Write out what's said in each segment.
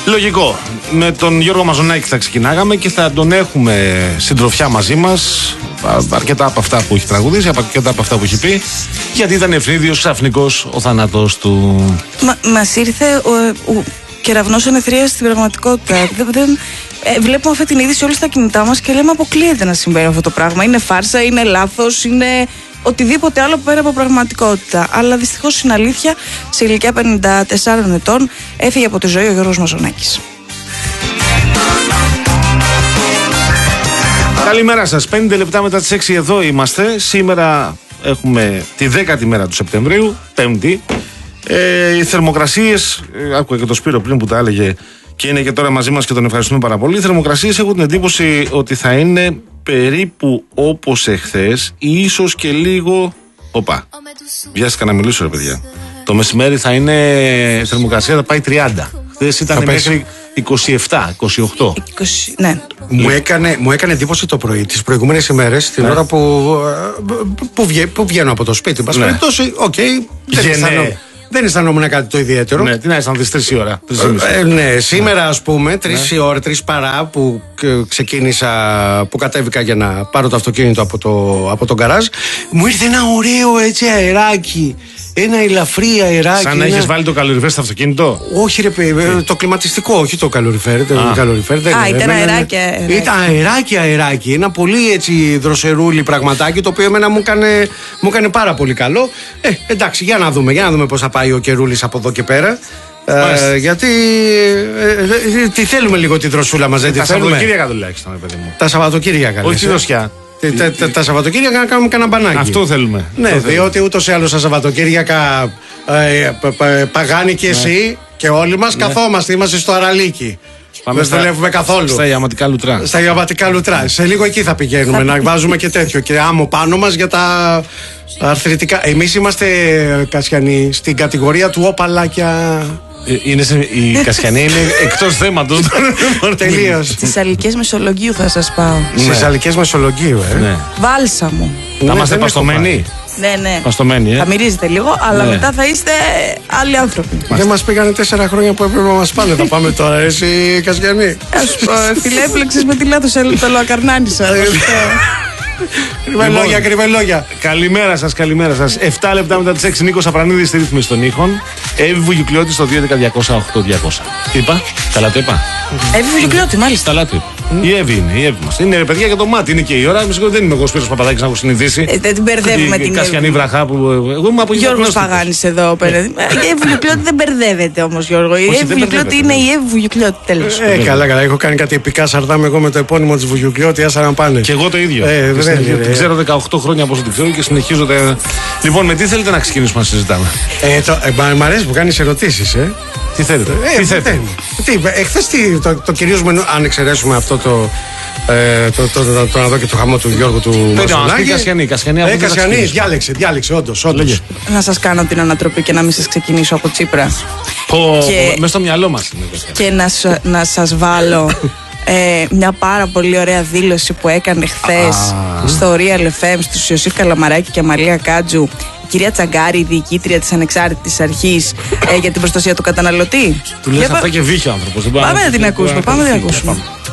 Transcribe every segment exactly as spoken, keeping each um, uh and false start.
Λογικό. Με τον Γιώργο Μαζονάκη θα ξεκινάγαμε και θα τον έχουμε συντροφιά μαζί μας. Αρκετά από αυτά που έχει τραγουδήσει, αρκετά από αυτά που έχει πει. Γιατί ήταν ευνίδιος, ξαφνικός ο θάνατος του. Μα, μας ήρθε ο, ο κεραυνός ενεθρίας στην πραγματικότητα. δεν, δεν, ε, βλέπουμε αυτή την είδηση όλοι στα κινητά μας και λέμε αποκλείεται να συμβαίνει αυτό το πράγμα. Είναι φάρσα, είναι λάθος, είναι οτιδήποτε άλλο πέρα από πραγματικότητα. Αλλά δυστυχώς είναι αλήθεια, σε ηλικία πενήντα τεσσάρων ετών έφυγε από τη ζωή ο Γιώργος Μαζονάκης. Καλημέρα σας, πέντε λεπτά μετά τις έξι εδώ είμαστε. Σήμερα έχουμε τη δέκατη μέρα του Σεπτεμβρίου, Πέμπτη. Ε, οι θερμοκρασίες, ε, άκουγα και το Σπύρο πριν που τα έλεγε και είναι και τώρα μαζί μας και τον ευχαριστούμε πάρα πολύ. Οι θερμοκρασίες έχουν την εντύπωση ότι θα είναι περίπου όπως εχθές ή ίσως και λίγο. Οπα, βιάστηκα να μιλήσω ρε παιδιά. Το μεσημέρι θα είναι, η θερμοκρασία θα πάει τριάντα. Χθες ήταν μέχρι είκοσι επτά, είκοσι οκτώ. είκοσι, ναι. Μου έκανε, μου έκανε εντύπωση το πρωί, τις προηγούμενες ημέρες, την ναι. ώρα που, που, βγα, που βγαίνω από το σπίτι. Μας περιπτώσει, οκ, δεν αισθανόμουν. Δεν αισθανόμουν κάτι το ιδιαίτερο. Ναι, τι να αισθανθείς τρεις η ώρα. Ε, ναι, σήμερα ας πούμε, τρεις η ώρα, τρεις παρά που ξεκίνησα, που κατέβηκα για να πάρω το αυτοκίνητο από, το, από τον γκαράζ, μου ήρθε ένα ωραίο έτσι αεράκι. Ένα ελαφρύ αεράκι. Σαν να ένα... έχεις βάλει το καλοριφέρ στο αυτοκίνητο. Όχι, ρε παιδί, το κλιματιστικό, όχι το καλοριφέρ. Το καλοριφέρ Α, ήταν αεράκι, αεράκι. Ήταν αεράκι, αεράκι. Ένα πολύ έτσι δροσερούλι πραγματάκι, το οποίο εμένα μου έκανε, μου έκανε πάρα πολύ καλό. Ε, εντάξει, για να δούμε, για να δούμε πώς θα πάει ο καιρούλης από εδώ και πέρα. Ε, γιατί ε, ε, τι θέλουμε λίγο τη δροσούλα μας, δεν τη θέλουμε. Τα Σαββατοκύριακα τουλάχιστον, παιδί μου. Τα Σαββατοκύριακα. Όχι τη δροσιά. Τα, τα, τα Σαββατοκύριακα να κάνουμε κανένα μπανάκι. Αυτό θέλουμε. Ναι, αυτό διότι θέλουμε. Ούτως ή άλλως τα Σαββατοκύριακα ε, π, π, Παγάνη και εσύ ναι. και όλοι μας ναι. καθόμαστε, είμαστε στο Αραλίκι. Δεν δουλεύουμε καθόλου. Στα ιαματικά λουτρά. Στα ιαματικά λουτρά. Σε λίγο εκεί θα πηγαίνουμε να βάζουμε και τέτοιο και άμμο πάνω μας για τα αρθρητικά. Εμείς είμαστε Κασιανοί στην κατηγορία του όπαλάκια. Είναι σε, η Κασιανή είναι εκτός θέματος. Τελείως. Στις Αλικές Μεσολογγίου θα σας πάω. Ναι. Στις Αλικές Μεσολογγίου, ε. Ναι. Βάλσαμο. Θα είμαστε ναι, παστομένοι. Ναι, ναι. Παστομένοι, ε. Θα μυρίζετε λίγο, αλλά ναι. μετά θα είστε άλλοι άνθρωποι. Δεν μας πήγανε τέσσερα χρόνια που έπρεπε να μας πάνε. Θα πάμε τώρα, εσύ Κασιανή. Ας πω, φίλε, έπλεξες με τη λάθος ελαιοτολοακαρνάνισσα. Κρυβελόγια, κρυβελόγια. Καλημέρα σας, καλημέρα σας. επτά λεπτά μετά τις έξι, Νίκος Απρανίδης στη ρύθμιση των ήχων. Εύη Βουγιουκλιώτη στο δύο έντεκα διακόσια οκτώ διακόσια. Τι είπα, καλά το είπα. Εύη Βουγιουκλιώτη, μάλιστα. Καλά το είπα. Η Εύη είναι, η Εύη μας. Είναι παιδιά για το μάτι, είναι και η ώρα. Μισό, δεν είμαι εγώ Σπύρος Παπαδάκης να έχω συνηθίσει. Ε, δεν την μπερδεύουμε την Εύη. Κασιανή βραχά που. Εγώ είμαι από Γιώργος Παγάνης εδώ πέρα. Η Εύη Βουγιουκλιώτη δεν μπερδεύεται όμως, Γιώργο. Η Εύη Βουγιουκλιώτη είναι η Εύη Βουγιουκλιώτη, τέλος. Ε, καλά, καλά. Έχω κάνει κάτι επικά σαρδάμ εγώ με το επώνυμο της Βουγιουκλιώτη, άσα να πάνε. Και εγώ το ίδιο. Την ξέρω δεκαοκτώ χρόνια από όσο την ξέρω και συνεχίζω. Λοιπόν, με τι θέλετε να ξεκινήσουμε να συζητάμε. Μ' αρέσει που κάνεις ερωτήσεις, ε. Τι θέλετε. Ε, τι θέλετε. Τι, εχθές τι, το, το κυρίως αν εξαιρέσουμε αυτό το, ε, το, το, το, το, το να δω και το χαμό του Γιώργου του Μαζονάκη. Κασιανή, Κασιανή. Ε, Κασιανή, διάλεξε, διάλεξε, όντως, όντως. Να σας κάνω την ανατροπή και να μην σας ξεκινήσω από Τσίπρα. Πω, και, μέσα στο μυαλό μας είναι. Και να, να σας βάλω ε, μια πάρα πολύ ωραία δήλωση που έκανε χθες στο Real εφ εμ στους Ιωσήφ Καλαμαράκη και Αμαλία Κάτζου. Κυρία Τσαγκάρη, η διοικήτρια της Ανεξάρτητης Αρχής ε, για την προστασία του καταναλωτή. Του λες αυτά και βύχει ο άνθρωπος. Πάμε να την ακούσουμε, πάμε να την ακούσουμε.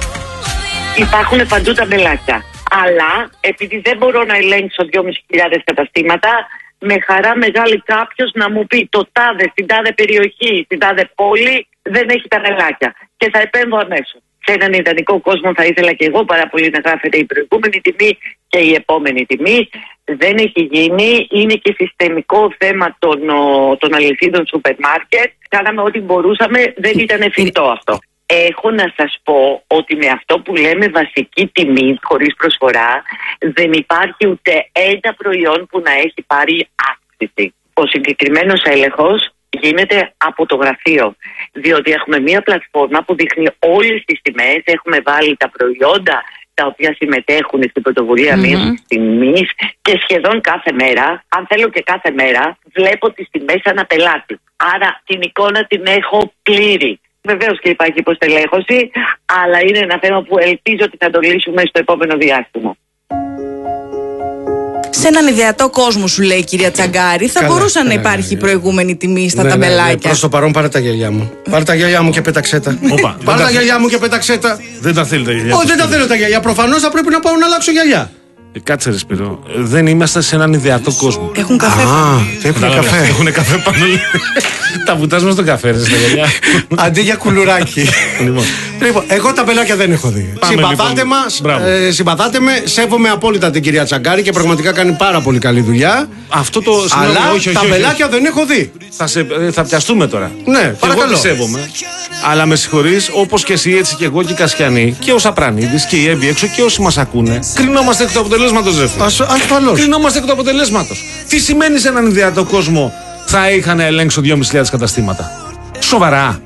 Υπάρχουν παντού τα μπελάκια. Αλλά επειδή δεν μπορώ να ελέγξω δυόμισι χιλιάδες καταστήματα, με χαρά μεγάλη κάποιος να μου πει το τάδε, στην τάδε περιοχή, στην τάδε πόλη δεν έχει τα μπελάκια. Και θα επέμβω αμέσως. Σε έναν ιδανικό κόσμο θα ήθελα και εγώ πάρα πολύ να γράφεται η προηγούμενη τιμή και η επόμενη τιμή. Δεν έχει γίνει, είναι και συστημικό θέμα των, των αλυσίδων σούπερ μάρκετ. Κάναμε ό,τι μπορούσαμε, δεν ήταν εφικτό αυτό. Έχω να σας πω ότι με αυτό που λέμε βασική τιμή χωρίς προσφορά δεν υπάρχει ούτε ένα προϊόν που να έχει πάρει αύξηση. Ο συγκεκριμένος έλεγχος γίνεται από το γραφείο, διότι έχουμε μία πλατφόρμα που δείχνει όλες τις τιμές, έχουμε βάλει τα προϊόντα τα οποία συμμετέχουν στην πρωτοβουλία mm-hmm. μείωσης τιμής και σχεδόν κάθε μέρα, αν θέλω και κάθε μέρα, βλέπω τις τιμές σαν πελάτη. Άρα την εικόνα την έχω πλήρη. Βεβαίως και υπάρχει υποστελέχωση, αλλά είναι ένα θέμα που ελπίζω ότι θα το λύσουμε στο επόμενο διάστημα. Σε έναν ιδεατό κόσμο, σου λέει η κυρία Τσαγκάρη, θα Καλά, μπορούσε να ναι, υπάρχει ναι. προηγούμενη τιμή στα Ναι, ναι, ναι. ταμπελάκια. Προς το παρόν πάρε τα γυαλιά μου. Πάρε τα γυαλιά μου και πέταξέ τα. Όπα, Πάρε δεν τα τα- γυαλιά μου και πέταξέ τα. Δεν τα θέλετε γυαλιά. Όχι, δεν τα θέλω τα γυαλιά. Προφανώς θα πρέπει να πάω να αλλάξω γυαλιά. Ε, Κάτσε ρε Σπύρο. Ε, Δεν είμαστε σε έναν ιδεατό κόσμο. Έχουν καφέ. Α, έχουν Κατάλαβες, καφέ. Έχουν καφέ πάνω. Τα βουτάζουμε στον καφέ, ρε, στα γυαλιά. Αντί για κουλουράκι. Λοιπόν. Λοιπόν, εγώ τα μπελάκια δεν έχω δει. Πάμε, Συμπαθάτε λοιπόν. μας, Μπράβο. ε, συμπαθάτε με, σέβομαι απόλυτα την κυρία Τσαγκάρη και πραγματικά κάνει πάρα πολύ καλή δουλειά. Αυτό το. συγγνώμη, Αλλά όχι, όχι, τα όχι, όχι. μπελάκια δεν έχω δει. Θα, σε, ε, θα πιαστούμε τώρα. Ναι, Και παρακαλώ. εγώ πιστεύομαι. Αλλά με συγχωρείς, όπως και εσύ, έτσι και εγώ και η Κασιανή και ο Σαπρανίδης και η Εύη έξω και όσοι μας ακούνε, κρινόμαστε εκ του αποτελέσματος, ρε φίλε. Ασ, ασφαλώς. Κρινόμαστε εκ του αποτελέσματος. Τι σημαίνει σε έναν ιδεατό κόσμο θα είχαν ελέγξει δυόμισι χιλιάδες καταστήματα? Σοβαρά.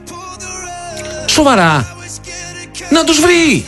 Σοβαρά. Να τους βρει.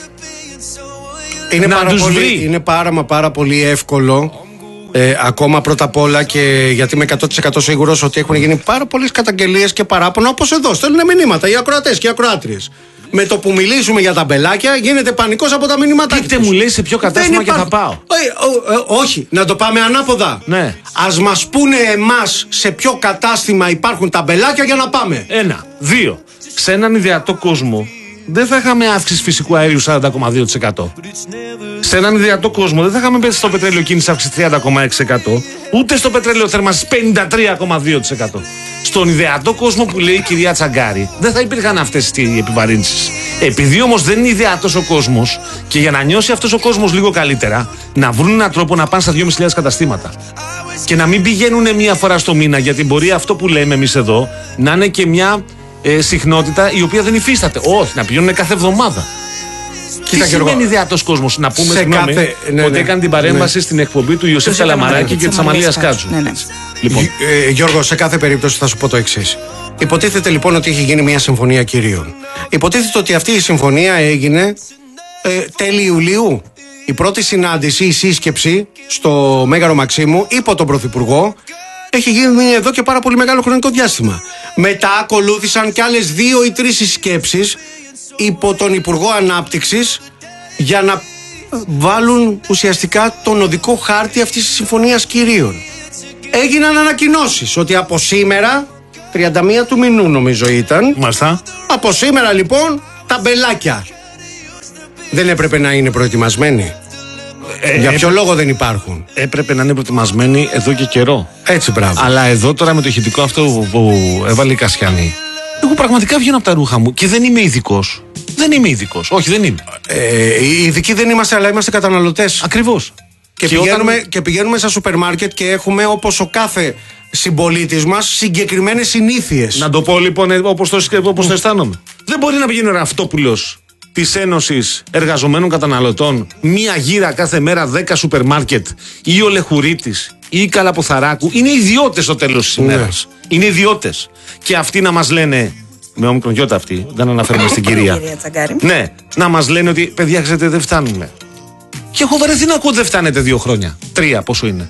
Είναι να πάρα, τους πολύ, βρει. είναι πάρα μα πάρα πολύ εύκολο. Ε, ακόμα πρώτα απ' όλα και γιατί είμαι εκατό τοις εκατό σίγουρος ότι έχουν γίνει πάρα πολλές καταγγελίες και παράπονα όπως εδώ. Στέλνουν μηνύματα οι ακροατές και οι ακροάτριες. Με το που μιλήσουμε για τα μπελάκια γίνεται πανικός από τα μηνύματάκια. Πείτε τους. μου, λέει, σε ποιο Δεν κατάστημα και θα υπάρχουν. πάω. Ε, ο- ε, όχι, να το πάμε ανάποδα. Ναι. Ας μας πούνε εμάς σε ποιο κατάστημα υπάρχουν τα μπελάκια για να πάμε. Ένα. Δύο. Σε έναν ιδεατό κόσμο δεν θα είχαμε αύξηση φυσικού αερίου σαράντα κόμμα δύο τοις εκατό. Σε έναν ιδεατό κόσμο δεν θα είχαμε πέσει στο πετρέλαιο κίνηση αύξηση τριάντα κόμμα έξι τοις εκατό. Ούτε στο πετρέλαιο θέρμανσης πενήντα τρία κόμμα δύο τοις εκατό. Στον ιδεατό κόσμο που λέει η κυρία Τσαγκάρη δεν θα υπήρχαν αυτές οι επιβαρύνσεις. Επειδή όμως δεν είναι ιδεατός ο κόσμος και για να νιώσει αυτός ο κόσμος λίγο καλύτερα, να βρουν έναν τρόπο να πάνε στα δυόμισι χιλιάδες καταστήματα. Και να μην πηγαίνουν μία φορά στο μήνα, γιατί μπορεί αυτό που λέμε εμείς εδώ να είναι και μια ε, συχνότητα η οποία δεν υφίσταται. Όχι, να πηγαίνουν κάθε εβδομάδα. Κοίτα, Τι Γιώργο, σημαίνει ιδεατός κόσμος? Να πούμε σε συγγνώμη, κάθε- ναι, ότι ναι. έκανε την παρέμβαση Ναι. στην εκπομπή του Ιωσήφ Καλαμαράκη και της Αμαλίας Κάτσου. Ναι, ναι. Λοιπόν, Ε, Γιώργο, σε κάθε περίπτωση θα σου πω το εξή. Υποτίθεται λοιπόν ότι έχει γίνει μια συμφωνία κυρίων. Υποτίθεται ότι αυτή η συμφωνία έγινε ε, τέλη Ιουλίου. Η πρώτη συνάντηση, η σύσκεψη στο Μέγαρο Μαξίμου υπό τον Πρωθυπουργό έχει γίνει εδώ και πάρα πολύ μεγάλο χρονικό διάστημα. Μετά ακολούθησαν κι άλλες δύο ή τρεις συσκέψεις υπό τον Υπουργό Ανάπτυξης για να βάλουν ουσιαστικά τον οδικό χάρτη αυτής της συμφωνίας κυρίων. Έγιναν ανακοινώσεις ότι από σήμερα, τριάντα μία του μηνού νομίζω ήταν, μάλιστα. από σήμερα λοιπόν τα μπελάκια. Δεν έπρεπε να είναι προετοιμασμένοι? Ε, Για ε, ποιο λόγο δεν υπάρχουν? Έπρεπε να είναι προετοιμασμένοι εδώ και καιρό. Έτσι, μπράβο. Αλλά εδώ τώρα με το ηχητικό αυτό που, που έβαλε η Κασιανή, εγώ πραγματικά βγαίνω από τα ρούχα μου και δεν είμαι ειδικός. Δεν είμαι ειδικός. Όχι, δεν είμαι. Ε, οι ειδικοί δεν είμαστε, αλλά είμαστε καταναλωτές. Ακριβώς. Και, Και πηγαίνουμε, όταν- και πηγαίνουμε στα σούπερ μάρκετ και έχουμε, όπως ο κάθε συμπολίτης μας, συγκεκριμένες συνήθειες. Να το πω λοιπόν όπως το, σκε- όπως το αισθάνομαι. Δεν μπορεί να πηγαίνει ο Ραφτόπουλος της Ένωσης Εργαζομένων Καταναλωτών μία γύρα κάθε μέρα δέκα σούπερ μάρκετ ή ο Λεχουρίτης ή η Καλαποθαράκου. Είναι ιδιώτες στο τέλος της ημέρας. Είναι ιδιώτες. Και αυτοί να μας λένε, με όμικρον γιώτα αυτοί, δεν αναφέρομαι στην κυρία. Κυρία Τσαγκάρη. Ναι, να μας λένε ότι παιδιά, ξέρετε, δεν φτάνουμε. Και έχω βαρεθεί να ακούω δεν φτάνετε δύο χρόνια. Τρία, πόσο είναι.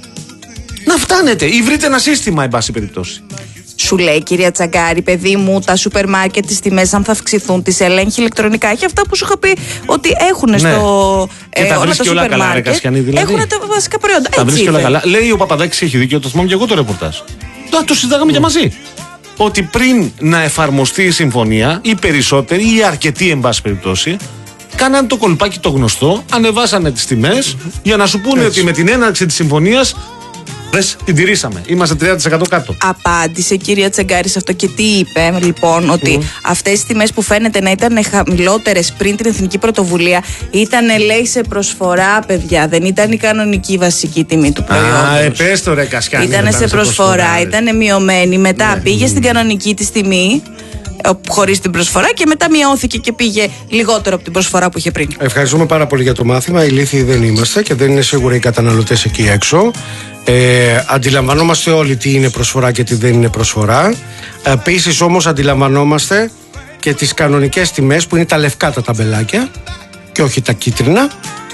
Να φτάνετε ή βρείτε ένα σύστημα, εν πάση περιπτώσει. Σου λέει η κυρία Τσαγκάρη, παιδί μου, τα σούπερ μάρκετ, τις τιμές αν θα αυξηθούν, τις ελέγχει ηλεκτρονικά. Έχει αυτά που σου είχα πει ότι έχουν Ναι. στο. Και τα όλα βρίσκει όλα σούπερ καλά, ρε μάρκετ. Κασιανή, δηλαδή. Έχουν τα βασικά προϊόντα. Τα Έτσι βρίσκει όλα είπε. καλά. Λέει ο Παπαδάκης, έχει δίκιο, το θυμάμαι και εγώ το ρεπορτάζ. Το, το συζητάγαμε και μαζί. Ότι πριν να εφαρμοστεί η συμφωνία, οι περισσότεροι ή αρκετοί, εν πάση περιπτώσει, κάναν το κολπάκι το γνωστό, ανεβάσανε τις τιμές για να σου πούνε ότι με την έναρξη της συμφωνίας δες, την τηρήσαμε. Είμαστε τριάντα τοις εκατό κάτω. Απάντησε η κυρία Τσαγκάρη σε αυτό και τι είπε, λοιπόν, ότι αυτές οι τιμές που φαίνεται να ήταν χαμηλότερες πριν την Εθνική Πρωτοβουλία ήταν, λέει, σε προσφορά, παιδιά. Δεν ήταν η κανονική βασική τιμή του προϊόντος. Α, επες το ρε Κασιανή. Ήταν δεν σε προσφορά, ρε. ήταν μειωμένη. Μετά Ναι. πήγε στην κανονική της τιμή, χωρίς την προσφορά, και μετά μειώθηκε και πήγε λιγότερο από την προσφορά που είχε πριν. Ευχαριστούμε πάρα πολύ για το μάθημα. Ηλίθιοι δεν είμαστε και δεν είναι σίγουρα οι καταναλωτές εκεί έξω. Ε, αντιλαμβανόμαστε όλοι τι είναι προσφορά και τι δεν είναι προσφορά. Επίσης όμως αντιλαμβανόμαστε και τις κανονικές τιμές που είναι τα λευκά τα ταμπελάκια και όχι τα κίτρινα.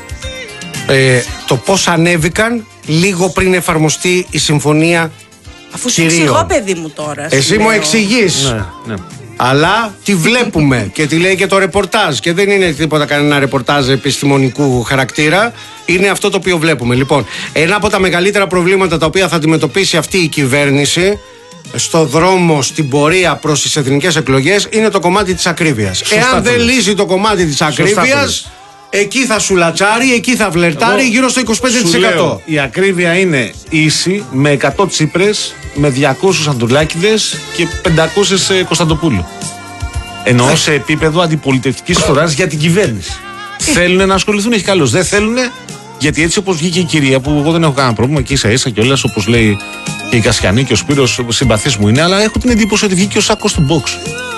Ε, το πώς ανέβηκαν λίγο πριν εφαρμοστεί η συμφωνία Αφού σου κυρίων. εξηγώ, παιδί μου, τώρα. σου Εσύ μου λέω. εξηγείς. Ναι, ναι. Αλλά τη βλέπουμε και τη λέει και το ρεπορτάζ. Και δεν είναι τίποτα κανένα ρεπορτάζ επιστημονικού χαρακτήρα. Είναι αυτό το οποίο βλέπουμε. Λοιπόν, ένα από τα μεγαλύτερα προβλήματα τα οποία θα αντιμετωπίσει αυτή η κυβέρνηση στο δρόμο, στην πορεία προς τις εθνικές εκλογές είναι το κομμάτι της ακρίβειας. Εάν δεν λύσει το κομμάτι της ακρίβειας, εκεί θα σουλατσάρει, εκεί θα βλερτάρει. Εγώ γύρω στο είκοσι πέντε τοις εκατό. Λέω, η ακρίβεια είναι ίση με εκατό Τσίπρες, με διακόσιους Ανδρουλάκηδες και πεντακόσιους Κωνσταντοπούλου. Εννοώ σε επίπεδο αντιπολιτευτικής φοράς για την κυβέρνηση. Θέλουν να ασχοληθούν, έχει καλώς. Δεν θέλουν, γιατί έτσι όπως βγήκε η κυρία, που εγώ δεν έχω κανένα πρόβλημα και ίσα ίσα κιόλας, όπως λέει και η Κασιανή και ο Σπύρος, συμπαθής μου είναι, αλλά έχω την εντύπωση ότι βγήκε ο σάκος του box.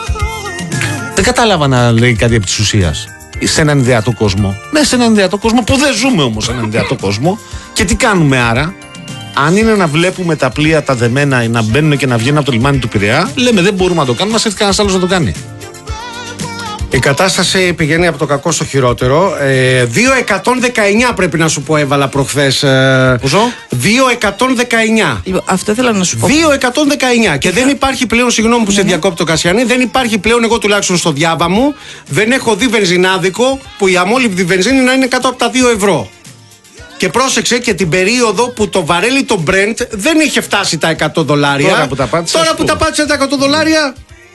Δεν κατάλαβα να λέει κάτι επί της ουσίας. Σε έναν ιδεατό κόσμο. Ναι, σε έναν ιδεατό κόσμο που δεν ζούμε όμως σε έναν ιδεατό κόσμο. Και τι κάνουμε άρα? Αν είναι να βλέπουμε τα πλοία τα δεμένα να μπαίνουν και να βγαίνουν από το λιμάνι του Πειραιά, λέμε δεν μπορούμε να το κάνουμε, μας έρθει κανένας άλλος να το κάνει. Η κατάσταση πηγαίνει από το κακό στο χειρότερο. Ε, δύο εκατόν δεκαεννιά πρέπει να σου πω έβαλα προχθές. Ε, Πόσο? δύο εκατόν δεκαεννιά. Λοιπόν, αυτό ήθελα να σου πω. δύο εκατόν δεκαεννιά. Και δεν υπάρχει πλέον, συγγνώμη που σε διακόπτω Κασιανή, δεν υπάρχει πλέον, εγώ τουλάχιστον στο διάβα μου, δεν έχω δει βενζινάδικο που η αμόλυβδη βενζίνη να είναι κάτω από τα δύο ευρώ. Και πρόσεξε και την περίοδο που το βαρέλι το Brent δεν είχε φτάσει τα εκατό δολάρια. Τώρα που τα πάτησε, Τώρα που τα πάτησε τα εκατό δολάρια.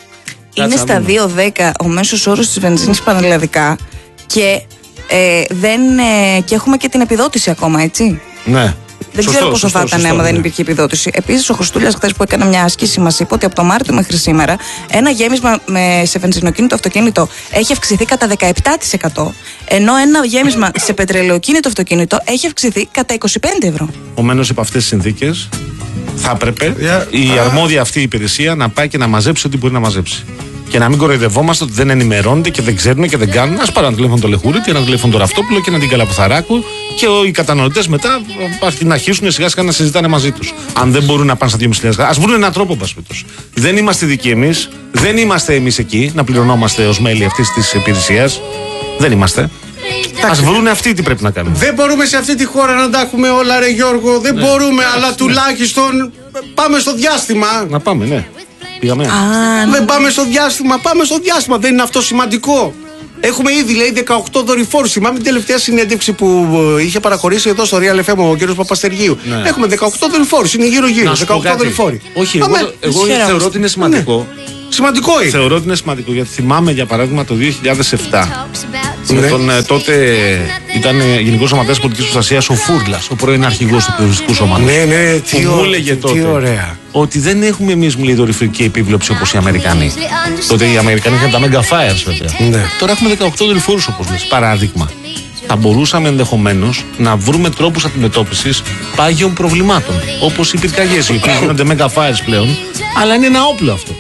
Είναι στα δύο δέκα ο μέσος όρος της βενζίνης πανελλαδικά και, ε, δεν, ε, και έχουμε και την επιδότηση ακόμα, έτσι. Ναι. Δεν Σωστό, ξέρω πόσο σωστό, θα ήταν σωστό, άμα ναι. δεν υπήρχε επιδότηση. Επίσης, ο Χριστούλιας, χθες που έκανε μια άσκηση, μας είπε ότι από το Μάρτιο μέχρι σήμερα ένα γέμισμα με, σε βενζινοκίνητο αυτοκίνητο έχει αυξηθεί κατά δεκαεπτά τοις εκατό, ενώ ένα γέμισμα σε πετρελαιοκίνητο αυτοκίνητο έχει αυξηθεί κατά είκοσι πέντε ευρώ. Επομένως, υπό αυτές τις συνθήκες, θα έπρεπε Yeah. η αρμόδια αυτή υπηρεσία να πάει και να μαζέψει ό,τι μπορεί να μαζέψει. Και να μην κοροϊδευόμαστε ότι δεν ενημερώνονται και δεν ξέρουν και δεν κάνουν. Ας πάρουν ένα τηλέφωνο το Λεχούρητη, ένα τηλέφωνο το Ραυτόπουλο και ένα την Καλαποθαράκου και οι καταναλωτές μετά να αρχίσουν σιγά σιγά να συζητάνε μαζί τους. Αν δεν μπορούν να πάνε στα δυόμισι χιλιάδες, ας βρουν έναν τρόπο, πασπίτως. Δεν είμαστε δικοί εμείς, δεν είμαστε εμείς εκεί να πληρωνόμαστε ως μέλη αυτής της υπηρεσίας. Δεν είμαστε. Ας βρουν αυτοί τι πρέπει να κάνουν. Δεν μπορούμε σε αυτή τη χώρα να τα έχουμε όλα, ρε Γιώργο. Δεν Ναι. μπορούμε, αλλά ναι. τουλάχιστον πάμε στο διάστημα. Να πάμε, ναι. Πήγαμε. Α, Δεν πάμε στο διάστημα, πάμε στο διάστημα. Δεν είναι αυτό σημαντικό? Έχουμε ήδη, λέει, δεκαοκτώ δορυφόρους. Θυμάμαι την τελευταία συνέντευξη που είχε παραχωρήσει εδώ στο Real εφ εμ ο κ. Παπαστεργίου. Ναι. Έχουμε δεκαοκτώ δορυφόρους, είναι γύρω-γύρω. Να σου πω δεκαοκτώ κάτι. δορυφόροι. Όχι, εγώ, Αμέ. εγώ χαίρομαι. θεωρώ ότι είναι σημαντικό. Σημαντικό είναι. Θεωρώ ότι είναι σημαντικό γιατί θυμάμαι για παράδειγμα το δύο χιλιάδες επτά Ναι. με τον ε, τότε ήταν ε, Γενικός Γραμματέας Πολιτικής Προστασίας ο Φούρλας, ο πρώην αρχηγός του Περιοριστικού Σώματος. Ναι, ναι, που τι, μου ω- έλεγε τι τότε ωραία. ότι δεν έχουμε εμείς, μου λέει, δορυφορική επίβλεψη όπως οι Αμερικανοί. Τότε οι Αμερικανοί είχαν τα Mega Fires βέβαια. Ναι. Τώρα έχουμε δεκαοκτώ δορυφόρους όπως λες. Παράδειγμα. Θα μπορούσαμε ενδεχομένως να βρούμε τρόπους αντιμετώπισης πάγιων προβλημάτων. Όπως οι πυρκαγιές, οι οποίες γίνονται Mega Fires πλέον, αλλά είναι ένα όπλο αυτό.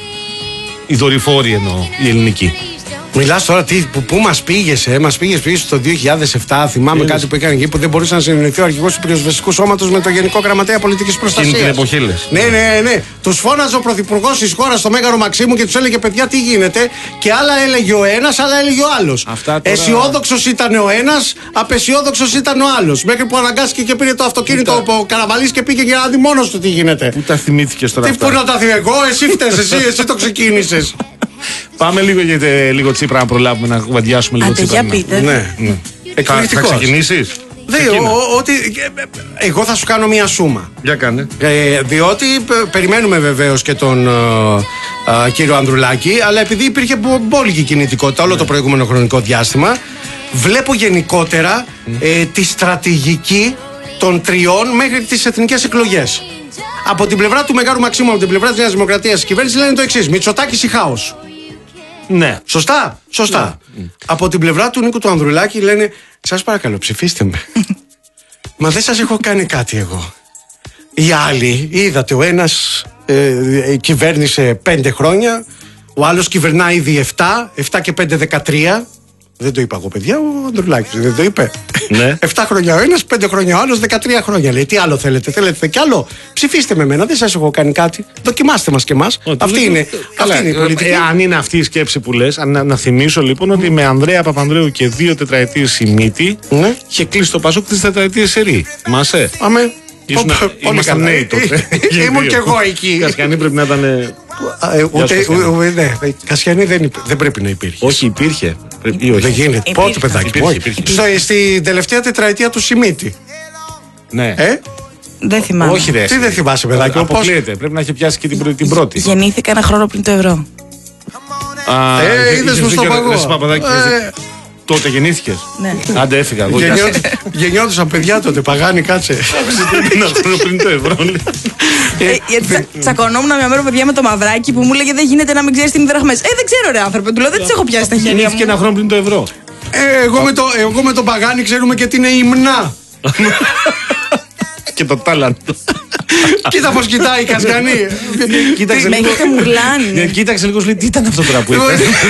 Οι δορυφόροι εννοώ, οι ελληνικοί. Μιλάς τώρα τι, που, που μας πήγες, ε, μας πήγες πίσω το δύο χιλιάδες επτά. Θυμάμαι Είδες. κάτι που έκανε εκεί που δεν μπορούσε να συνεννοηθεί ο αρχηγός του πυροσβεστικού σώματος με το Γενικό Γραμματέα Πολιτικής Προστασίας. Εκείνη την εποχή λες. Ναι, ναι, ναι. Τους φώναζε ο πρωθυπουργός της χώρας στο Μέγαρο Μαξίμου και τους έλεγε παιδιά τι γίνεται. Και άλλα έλεγε ο ένας, άλλα έλεγε ο άλλος. Αυτά τώρα- Αισιόδοξος ήταν ο ένας, απεσιόδοξος ήταν ο άλλος. Μέχρι που αναγκάστηκε και πήρε το αυτοκίνητο Πού τα- ο Καραβαλής και πήγε για να δει μόνος του τι γίνεται. Πού τα θυμήθηκες τώρα Τι αυτά? πού να τα θυμηθώ, εγώ, εσύ φταίς, εσύ, εσύ το ξεκίνησες. Πάμε λίγο, γιατί, λίγο Τσίπρα να προλάβουμε να κουβεντιάσουμε λίγο Άντε, Τσίπρα. για πείτε. Ναι. Ναι. Θα, θα Εκπληκτικός. ξεκινήσεις? Δε, Ξεκίνα. ο- ότι, ε, εγώ θα σου κάνω μία σούμα. Για κάνε. Ε, διότι πε- περιμένουμε βεβαίως και τον ε, ε, κύριο Ανδρουλάκη, αλλά επειδή υπήρχε μπο- μπόλικη κινητικότητα όλο το προηγούμενο χρονικό διάστημα, βλέπω γενικότερα ε, τη στρατηγική των τριών μέχρι τις εθνικές εκλογές. Από την πλευρά του Μεγάρου Μαξίμου, από την πλευρά της Νέας Δημοκρατίας, η κυβέρνηση λένε το εξής: Μητσοτάκης ή χάος. Ναι. Σωστά, σωστά. Από την πλευρά του Νίκου του Ανδρουλάκη λένε σας παρακαλώ ψηφίστε με. Μα δεν σας έχω κάνει κάτι εγώ. Οι άλλοι, είδατε, ο ένας ε, ε, κυβέρνησε πέντε χρόνια, ο άλλος κυβερνά ήδη εφτά, εφτά και πέντε δεκατρία. Δεν το είπα εγώ, παιδιά, ο Ανδρουλάκης δεν το είπε. Ναι. εφτά χρόνια ο ένας, πέντε χρόνια ο άλλος, δεκατρία χρόνια. Λέει, τι άλλο θέλετε, θέλετε κι άλλο. Ψηφίστε με μένα, δεν σας έχω κάνει κάτι. Δοκιμάστε μας και εμάς. Αυτή είναι, Καλά, αυτή είναι η πολιτική. ε, αν είναι αυτή η σκέψη που λες, αν- να, να θυμίσω λοιπόν ότι με Ανδρέα Παπανδρέου και δύο τετραετίες η Μύτη Ναι. είχε κλείσει το Πασόκ τις τετραετίες σε ρί. Μασέ. Αμέ. Ήμασταν νέοι τότε. Ήμουν και εγώ εκεί. Κασιανή πρέπει να ήταν. Κασιανή δεν πρέπει να υπήρχε. Όχι, υπήρχε. Δεν γίνεται. Πότε, παιδάκι μου. Στην τελευταία τετραετία του Σιμίτη. Ναι. Δεν θυμάμαι. Όχι, ρε. Τι δεν θυμάσαι, παιδάκι. Αποκλείεται. Πρέπει να έχει πιάσει και την πρώτη. Γεννήθηκα ένα χρόνο πριν το ευρώ. Ε, είδες μου στο παγό. Τότε γεννήθηκες. Ναι. Άντε, έφυγα. Γεννιόντουσαν παιδιά τότε, Παγάνη, κάτσε. Ένα χρόνο πριν το ευρώ. Γιατί τσακωνόμουν μια μέρα παιδιά με το μαυράκι που μου έλεγε δεν γίνεται να μην ξέρει τι είναι δραχμές. Ε, δεν ξέρω, ρε άνθρωπε. Του λέω δεν τι έχω πιάσει στα χέρια μου. Γεννήθηκε ένα χρόνο πριν το ευρώ. Εγώ με τον Παγάνη ξέρουμε και τι είναι υμνά. Και το τάλαντο. Κοίτα πως κοιτάει η Κασιανή. Με έχετε μουρλάνει. Κοίταξε λίγο, λέει τι ήταν αυτό τώρα που είπε.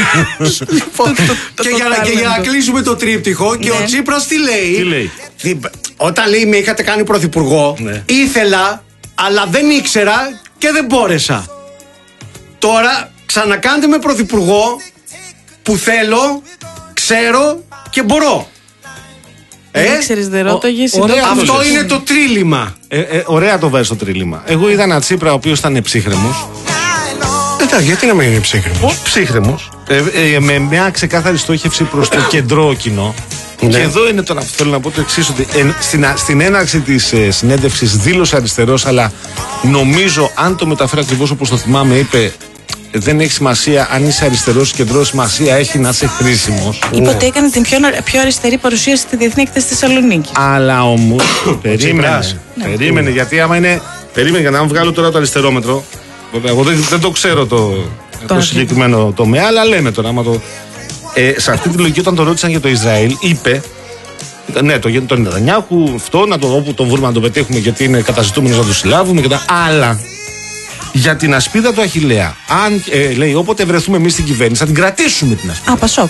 Και για να κλείσουμε το τρίπτυχο, και ο Τσίπρας τι λέει. Όταν λέει με είχατε κάνει πρωθυπουργό, ήθελα αλλά δεν ήξερα και δεν μπόρεσα. Τώρα ξανακάντε με πρωθυπουργό που θέλω, ξέρω και μπορώ. Δεν ξέρεις, δεν ρώταγες. Αυτό είναι το τρίλημα. Ε, ε, ωραία το βάζεις το τρίλημα. Εγώ είδα ένα Τσίπρα ο οποίος ήταν ψύχρεμος. Εντάξει, γιατί να μην είναι ψύχρεμος. Ψύχρεμος. Ε, ε, με μια ξεκάθαρη στόχευση προς το κεντρό κοινό. Ναι. Και εδώ είναι τώρα που θέλω να πω το εξής, ότι ε, στην, στην έναρξη της ε, συνέντευξης δήλωσε αριστερός, αλλά νομίζω αν το μεταφέρω ακριβώς όπως το θυμάμαι, είπε δεν έχει σημασία αν είσαι αριστερός ή κεντρός, σημασία έχει να είσαι χρήσιμος. Είπε ότι έκανε την πιο, πιο αριστερή παρουσίαση στη Διεθνή Έκθεση στη Θεσσαλονίκη. Αλλά όμως περίμενε. Ναι. Περίμενε, γιατί άμα είναι. Περίμενε για να βγάλω τώρα το αριστερόμετρο. Εγώ δεν, δεν το ξέρω το, το συγκεκριμένο τομέα, αλλά λέμε τώρα. Άμα το, ε, σε αυτή τη λογική, όταν το ρώτησαν για το Ισραήλ, είπε. Ναι, το τον Νετανιάχου, αυτό να το, όπου το βρούμε να το πετύχουμε, γιατί είναι καταζητούμενος να το συλλάβουμε και τα. Αλλά για την ασπίδα του Αχιλλέα, αν ε, λέει, όποτε βρεθούμε εμείς στην κυβέρνηση, θα την κρατήσουμε την ασπίδα. Α, Πασόκ.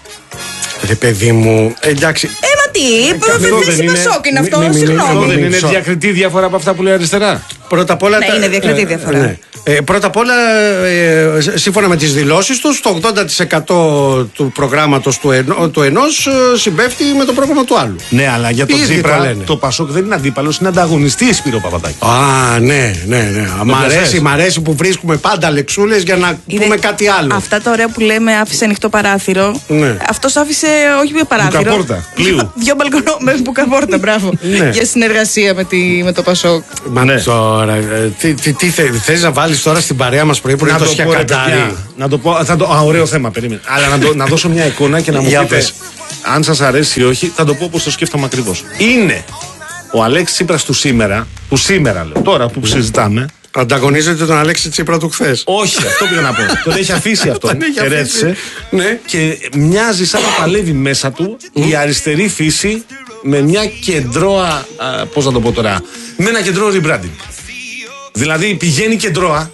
Ρε παιδί μου, εντάξει. Ε, μα τι, δεν είναι Πασόκ είναι αυτό, συγγνώμη. Δεν είναι διακριτή διαφορά από αυτά που λέει αριστερά. Πρώτα απ' όλα. Ναι, είναι διακριτή διαφορά. Ναι. Ε, πρώτα απ' όλα, ε, σύμφωνα με τις δηλώσεις τους, το ογδόντα τοις εκατό του προγράμματος του, ενό, του ενός ε, συμπέφτει με το πρόγραμμα του άλλου. Ναι, αλλά για τον Τσίπρα το, το Πασόκ δεν είναι αντίπαλος, είναι ανταγωνιστής, Σπύρο Παπαδάκη. Α, ναι, ναι, ναι. Μ' αρέσει, μ' αρέσει που βρίσκουμε πάντα λεξούλες για να είναι, πούμε κάτι άλλο. Αυτά τα ωραία που λέμε, άφησε ανοιχτό παράθυρο. Ναι. Αυτός άφησε, όχι με παράθυρο. Μπουκαπόρτα, πλοίου. Δυο μπαλκονό με μπουκαπόρτα, μπράβο. Ναι. Για συνεργασία με, τη, με το Πασόκ. Μα ναι. Τώρα, τι, τι, τι θες να βάλεις τώρα στην παρέα μας πρωί που είναι το σκιακαντάρι. Να το πω, θα το, α, ωραίο θέμα, περίμενε. Αλλά να, το, να δώσω μια εικόνα και να μου πείτε αν σας αρέσει ή όχι, θα το πω όπως το σκέφτομαι ακριβώς. Είναι ο Αλέξης Τσίπρας του σήμερα, του σήμερα λέω, τώρα που συζητάμε. Ανταγωνίζεται τον Αλέξη Τσίπρα του χθες. Όχι, αυτό πήγα να πω. Τον έχει αφήσει αυτό. Ερέτησε. Ναι. Και μοιάζει σαν να παλεύει μέσα του η αριστερή φύση με μια κεντρώα. Πώς να το πω τώρα. Με ένα κεντρό rebranding. Δηλαδή πηγαίνει κεντρώα.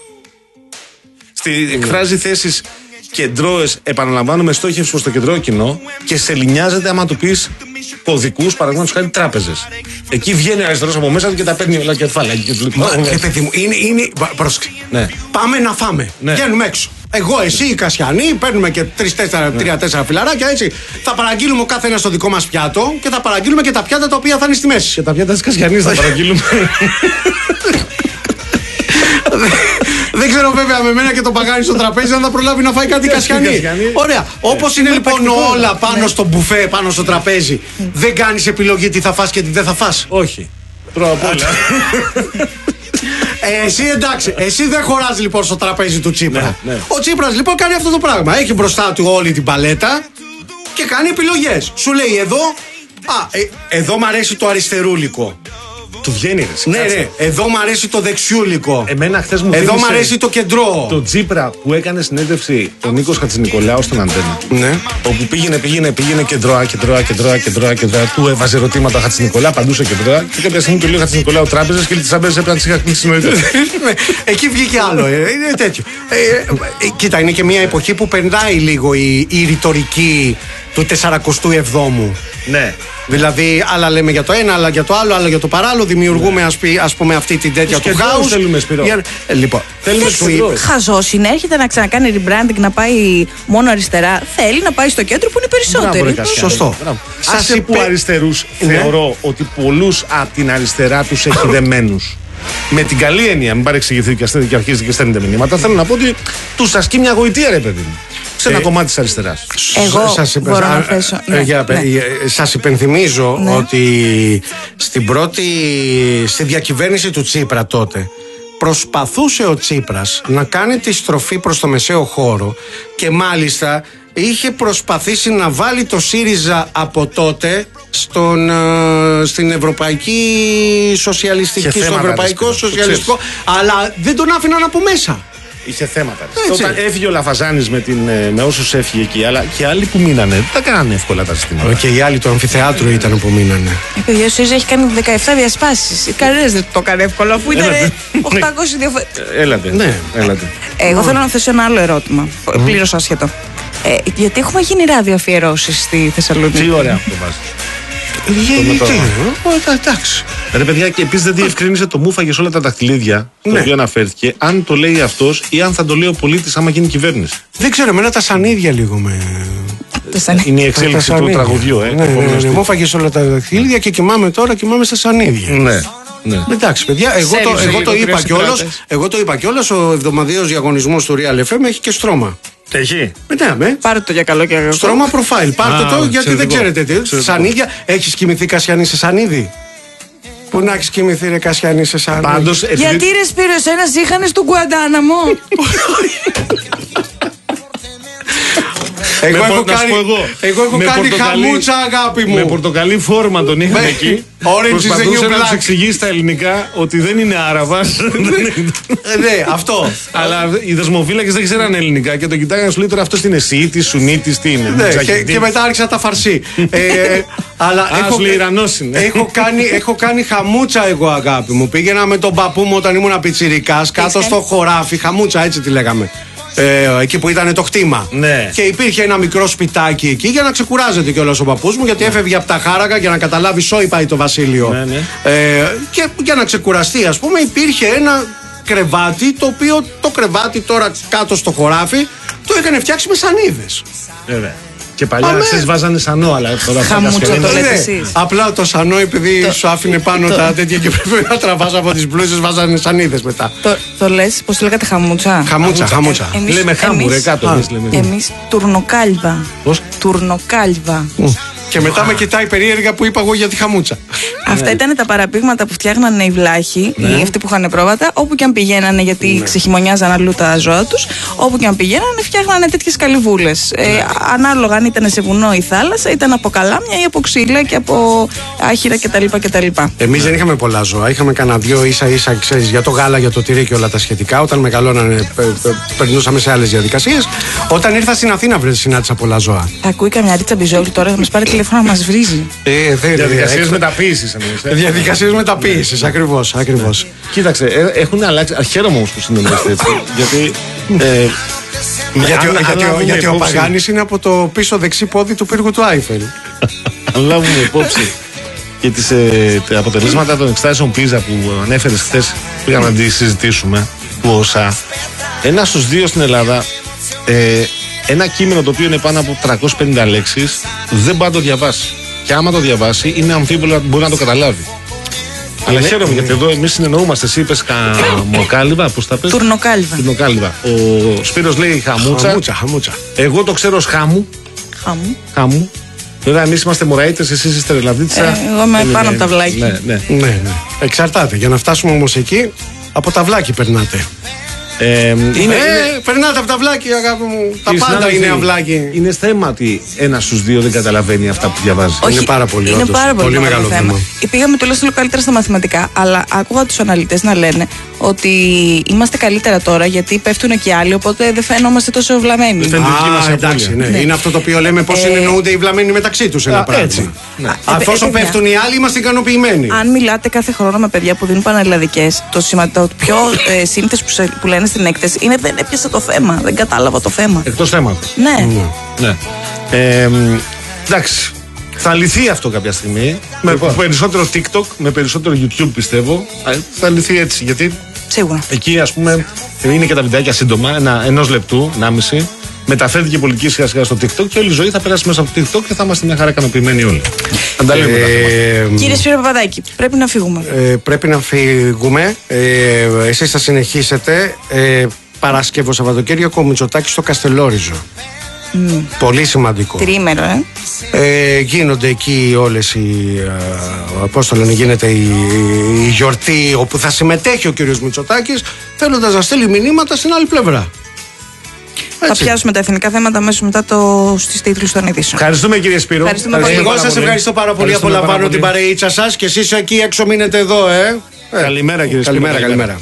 Στη, εκφράζει θέσεις κεντρώες, επαναλαμβάνω, με στόχευση προς το κεντρό κοινό και σε λινιάζεται άμα του πεις κωδικούς, παραδείγματος χάρη τράπεζες. Εκεί βγαίνει ο αριστερός από μέσα και τα παίρνει όλα κεφάλαια. Ρε παιδί μου, είναι. είναι πρόσεξε. Ναι. Πάμε να φάμε. Ναι. Βγαίνουμε έξω. Εγώ, εσύ, η Κασιανή, παίρνουμε και τρία-τέσσερα ναι. φιλαράκια έτσι. Θα παραγγείλουμε ο κάθε ένα στο δικό μας πιάτο και θα παραγγείλουμε και τα πιάτα τα οποία θα είναι στη μέση. Και τα πιάτα της Κασιανής θα παραγγείλουμε. Δεν ξέρω βέβαια με μένα και τον Παγάνη στο τραπέζι αν θα προλάβει να φάει κάτι Κασιανή. Ωραία. Όπως είναι λοιπόν όλα πάνω στο μπουφέ, πάνω στο τραπέζι, δεν κάνεις επιλογή τι θα φας και τι δεν θα φας. Όχι. Πρώτα απ' όλα. Εσύ εντάξει, εσύ δεν χωράς λοιπόν στο τραπέζι του Τσίπρα. Ναι, ναι. Ο Τσίπρας λοιπόν κάνει αυτό το πράγμα. Έχει μπροστά του όλη την παλέτα και κάνει επιλογές. Σου λέει εδώ, α, ε, εδώ μ' αρέσει το αριστερούλικο. Του βγαίνει ρε. Ναι, ναι. Εδώ μ' αρέσει το δεξιούλικο. Εμένα χθες μου Εδώ μ' αρέσει το κεντρό. Το Τσίπρα που έκανε συνέντευξη ο Νίκος Χατζηνικολάου στον Αντένα. Ναι. Όπου πήγαινε, πήγαινε, πήγαινε κεντρώα, κεντρώα, κεντρώα, κεντρώα, κεντρώα. Του έβαζε ερωτήματα Χατζηνικολάου, παντούσε κεντρώα. Και κάποια στιγμή του λέει Χατζηνικολάου τράπεζες και τις τράπεζες έπρεπε να τις είχα κλείσει νωρίτερα. Εκεί βγήκε άλλο. Είναι τέτοιο. Κοίτα, είναι και μια εποχή που περνάει λίγο η ρητορική του σαρανταεπτού εβδόμου. Ναι. Δηλαδή, άλλα λέμε για το ένα, άλλα για το άλλο, άλλα για το παράλληλο. Δημιουργούμε, ναι. ας, πει, ας πούμε, αυτή την τέτοια του χάους. Θέλουμε Σπύρο. Για... Ε, λοιπόν, θέλουμε Σπύρο. Χαζός είναι, έρχεται να ξανακάνει rebranding, να πάει μόνο αριστερά. Θέλει να πάει στο κέντρο που είναι περισσότεροι. Μπράβο, σωστό. Άσε που αριστερούς ναι. θεωρώ ότι πολλούς από την αριστερά τους έχει δεμένους. Με την καλή έννοια, μην παρεξηγηθεί και αρχίζει και στέλνετε μηνύματα. Θέλω να πω ότι τους ασκεί μια γοητεία, ρε παιδί μου. Σε ένα ε, κομμάτι της αριστεράς. Εγώ σας υπε... μπορώ να θέσω. Ναι, για, ναι. Σας υπενθυμίζω ναι. ότι στην πρώτη, στη διακυβέρνηση του Τσίπρα τότε, προσπαθούσε ο Τσίπρας να κάνει τη στροφή προς το μεσαίο χώρο και μάλιστα είχε προσπαθήσει να βάλει το ΣΥΡΙΖΑ από τότε στον, στην Ευρωπαϊκή Σοσιαλιστική, στο Ευρωπαϊκό Σοσιαλιστικό, αλλά δεν τον άφηναν από μέσα. Είχε θέματα. Όταν έφυγε ο Λαφαζάνης με, με όσους έφυγε εκεί, αλλά και άλλοι που μείνανε, δεν τα κάνανε εύκολα τα συστήματα. Και οι άλλοι του αμφιθεάτρου ήταν που μείνανε. Η παιδιά, ο ΣΥΡΙΖΑ έχει κάνει δεκαεπτά διασπάσεις. Κανένας δεν το έκανε εύκολα, αφού ήταν οκτακόσιες διαφορετικές. Έλατε. Ναι, έλατε. Εγώ θέλω να θέσω ένα άλλο ερώτημα, πλήρως άσχετο. Ε, γιατί έχουμε γίνει ραδιοαφιερώσεις στη Θεσσαλονίκη. Τι ωραία αυτό βάζει. Γιατί, εντάξει. Ρε παιδιά, και επίσης δεν διευκρίνησε το μούφαγε όλα τα δαχτυλίδια το ναι. οποίο αναφέρθηκε, αν το λέει αυτός ή αν θα το λέει ο πολίτης άμα γίνει κυβέρνηση. Δεν ξέρω, εμένα τα σανίδια λίγο με. Είναι η εξέλιξη του τραγουδιού, ε. Ναι, ναι, ναι, ναι. Μούφαγε όλα τα δαχτυλίδια και κοιμάμαι τώρα, κοιμάμαι στα σανίδια. Ναι. Ναι. Εντάξει, παιδιά, εγώ το, εγώ το είπα κιόλας. Εγώ το είπα κιόλας, ο εβδομαδιαίος διαγωνισμός του Real εφ εμ έχει και στρώμα. Έχει. Μετά με. Πάρτε το για καλό και αγαθό. Στρώμα προφάιλ. Πάρτε το γιατί δεν ξέρετε τι. Σανίδια. Έχεις κοιμηθεί Κασιανή σε σανίδι? Πού να έχεις κοιμηθεί ρε Κασιανή σε σανίδι? Πάντως, επειδή... Γιατί ρε Σπύρο, ένας είχανε του Γκουαντάναμο. Εγώ έχω κάνει, εγώ. Εγώ έχω κάνει χαμούτσα, αγάπη μου. Με πορτοκαλί φόρμα τον είχαμε εκεί. Προσπαθούσε να τους εξηγήσει στα ελληνικά ότι δεν είναι Άραβας. Ναι, αυτό. Αλλά οι δεσμοφύλακες δεν ξέραν ελληνικά και τον κοιτάγανε να σου λέει τώρα αυτός είναι Σιήτης, Σουνίτης, τι είναι. Και μετά άρχισα τα φαρσί. Αλλά έχω κάνει χαμούτσα εγώ, αγάπη μου. Πήγαινα με τον παππού μου όταν ήμουν πιτσιρικάς κάτω στο χωράφι. Χαμούτσα, έτσι τη λέγαμε. Ε, εκεί που ήταν το χτήμα. Ναι. Και υπήρχε ένα μικρό σπιτάκι εκεί για να ξεκουράζεται κιόλας ο παππούς μου, γιατί ναι. έφευγε από τα χάρακα για να καταλάβει σόι πάει το βασίλειο. Ναι, ναι. Ε, και για να ξεκουραστεί, ας πούμε, υπήρχε ένα κρεβάτι, το οποίο το κρεβάτι τώρα κάτω στο χωράφι το έκανε φτιάξει με σανίδες. Βέβαια. Και παλιά ξέρεις βάζανε σανό, αλλά τώρα χαμούτσα το λέτε εσείς. Απλά το σανό, επειδή το, σου άφηνε πάνω το, τα τέτοια και πρέπει να τραβάς από τις μπλούζες, βάζανε σανίδες μετά. Το, το λες, πώς το λέγατε, χαμούτσα? Χαμούτσα, χαμούτσα. Ε, εμείς, λέμε χάμου, ρε κάτω. Εμείς, λέμε. εμείς τουρνοκάλβα. Πώς? Τουρνοκάλβα. Και μετά με κοιτάει περίεργα που είπα εγώ για τη χαμούτσα. Αυτά ήταν τα παραπήγματα που φτιάχνανε οι βλάχοι, οι αυτοί που είχαν πρόβατα, όπου και αν πηγαίνανε, γιατί ξεχειμονιάζαν αλλού τα ζώα τους, όπου και αν πηγαίνανε, φτιάχνανε τέτοιες καλυβούλες. Ε, ανάλογα αν ήταν σε βουνό ή θάλασσα, ήταν από καλάμια ή από ξύλα και από άχυρα κτλ. κτλ. Εμείς δεν είχαμε πολλά ζώα. Είχαμε κανένα δυο ίσα ίσα, ξέρεις, για το γάλα, για το τυρί και όλα τα σχετικά. Όταν μεγαλώνανε, περνούσαμε σε άλλες διαδικασίες. Όταν ήρθα στην Αθήνα, βρε, συνάντησα πολλά ζώα. Ακούει καμιά Ρίτσα Μπιζόλη τώρα, θα μας πάρει τηλέφωνο να μας βρίζει. Διαδικασίες μεταποίησης. Διαδικασίες μεταποίησης, ακριβώς. ακριβώς. Κοίταξε, έχουν αλλάξει. Χαίρομαι όμως που συνεννοείστε έτσι. Γιατί. Γιατί ο Παγάνης είναι από το πίσω δεξί πόδι του πύργου του Άιφελ. Αν λάβουμε υπόψη και τις ε, τα αποτελέσματα των εξετάσεων πίζα που ανέφερες χθες, πήγαμε να τη συζητήσουμε, του ΩΣΑ, ένα στους δύο στην Ελλάδα, ε, ένα κείμενο το οποίο είναι πάνω από τριακόσιες πενήντα λέξεις, δεν πάει να το διαβάσει. Και άμα το διαβάσει, είναι αμφίβολο μπορεί να το καταλάβει. Αλλά ναι, χαίρομαι ναι. γιατί εδώ εμείς συνεννοούμαστε. Εσύ είπες καμοκάλυβα, πώς τα πες? Τουρνοκάλυβα. Τουρνοκάλυβα. Ο Σπύρος λέει χαμούτσα. Χαμούτσα, χαμούτσα. Εγώ το ξέρω ως χάμου. Χάμου. Χάμου. Βέβαια, εμείς είμαστε μωραΐτες, εσείς είστε ρελαβίτσα. Ε, εγώ είμαι ε, πάνω από τα βλάκι. Ναι, ναι. ναι, ναι. Εξαρτάται. Για να φτάσουμε όμως εκεί, από τα βλάκι περνάτε. Ε, είναι, ε, είναι... περνάτε από τα βλάκι, αγάπη μου. Τα πάντα είναι αυλάκι. Είναι θέμα ότι ένα στους δύο δεν καταλαβαίνει αυτά που διαβάζει. Όχι, είναι πάρα πολύ, είναι όντως, πάρα πολύ, πολύ μεγάλο θέμα. θέμα. Πήγαμε τουλάχιστον καλύτερα στα μαθηματικά, αλλά άκουγα τους αναλυτές να λένε ότι είμαστε καλύτερα τώρα γιατί πέφτουν και άλλοι, οπότε δεν φαινόμαστε τόσο βλαμμένοι. Δεν Α, εντάξει, ναι. Ναι. Είναι αυτό το οποίο λέμε πώς ε... εννοούνται οι βλαμμένοι μεταξύ τους. Ένα πράγμα. Έτσι. Ναι. Αφόσον πέφτουν οι άλλοι, είμαστε ικανοποιημένοι. Αν μιλάτε κάθε χρόνο με παιδιά που δίνουν πανελλαδικές, το, σημα... το πιο ε, σύνθεση που, σε... που λένε στην έκθεση είναι δεν έπιασα το θέμα, δεν κατάλαβα το θέμα. Εκτός θέματος. Ναι. ναι. ναι. Ε, εντάξει. Θα λυθεί αυτό κάποια στιγμή. Λοιπόν. Με περισσότερο TikTok, με περισσότερο YouTube πιστεύω. Θα λυθεί έτσι. Γιατί Σίγουρα. εκεί ας πούμε είναι και τα βιντεάκια σύντομα, ένα, ενός λεπτού, ενάμιση. Μεταφέρθηκε και η πολιτική σιγά σιγά στο TikTok και όλη η ζωή θα περάσει μέσα από το TikTok και θα είμαστε μια χαρά ικανοποιημένοι όλοι. Αν τα λέμε τα θέματα. Κύριε Σπύρο Παπαδάκη, πρέπει να φύγουμε. Ε, πρέπει να φύγουμε. Ε, εσείς θα συνεχίσετε. Ε, Παρασκευό Σαββατοκύριακο ο Μητσοτάκης στο Καστελόριζο. Mm. Πολύ σημαντικό. Τριήμερο, ε. ε. Γίνονται εκεί όλες οι. Ε, πώς το λένε, γίνεται η, η γιορτή όπου θα συμμετέχει ο κύριος Μητσοτάκης, θέλοντας να στείλει μηνύματα στην άλλη πλευρά. Έτσι. Θα πιάσουμε τα εθνικά θέματα αμέσως μετά το, στις τίτλους των ειδήσεων. Ευχαριστούμε κύριε Σπύρο. Ευχαριστούμε πολύ. πολύ. Εγώ σας ευχαριστώ πάρα πολύ. Απολαμβάνω την παρεΐτσα σας και εσείς εκεί έξω μείνετε εδώ, ε. ε. Καλημέρα κύριε Σπύρο. Καλημέρα, καλημέρα.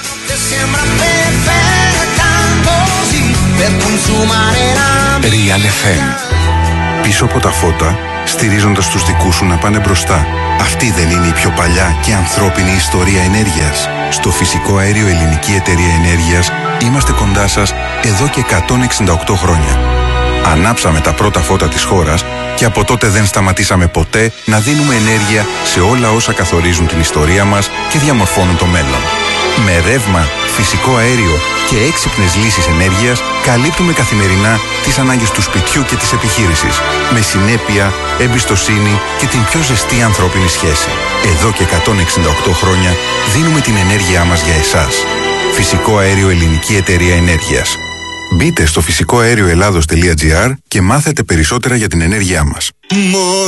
Real εφ εμ. Πίσω από τα φώτα, στηρίζοντας τους δικούς σου να πάνε μπροστά. Αυτή δεν είναι η πιο παλιά και ανθρώπινη ιστορία ενέργειας? Στο Φυσικό Αέριο Ελληνική Εταιρεία Ενέργειας είμαστε κοντά σας εδώ και εκατόν εξήντα οκτώ χρόνια. Ανάψαμε τα πρώτα φώτα της χώρας και από τότε δεν σταματήσαμε ποτέ να δίνουμε ενέργεια σε όλα όσα καθορίζουν την ιστορία μας και διαμορφώνουν το μέλλον. Με ρεύμα, φυσικό αέριο και έξυπνες λύσεις ενέργειας καλύπτουμε καθημερινά τις ανάγκες του σπιτιού και της επιχείρησης. Με συνέπεια, εμπιστοσύνη και την πιο ζεστή ανθρώπινη σχέση. Εδώ και εκατόν εξήντα οκτώ χρόνια δίνουμε την ενέργειά μας για εσάς. Φυσικό Αέριο Ελληνική Εταιρεία Ενέργειας. Μπείτε στο φυσικό αέριο ελλάδος τελεία τζι άρ και μάθετε περισσότερα για την ενέργειά μας.